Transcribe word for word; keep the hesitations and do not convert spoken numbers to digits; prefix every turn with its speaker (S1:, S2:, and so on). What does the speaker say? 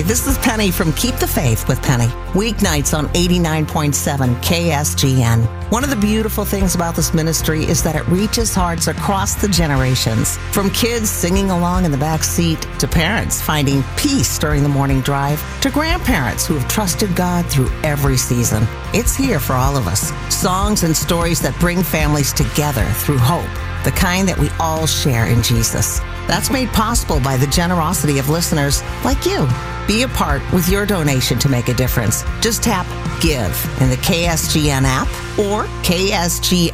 S1: This is Penny from Keep the Faith with Penny. Weeknights on eighty-nine point seven K S G N. One of the beautiful things about this ministry is that it reaches hearts across the generations. From kids singing along in the back seat, to parents finding peace during the morning drive, to grandparents who have trusted God through every season. It's here for all of us. Songs and stories that bring families together through hope, the kind that we all share in Jesus. That's made possible by the generosity of listeners like you. Be a part with your donation to make a difference. Just tap Give in the K S G N app or K S G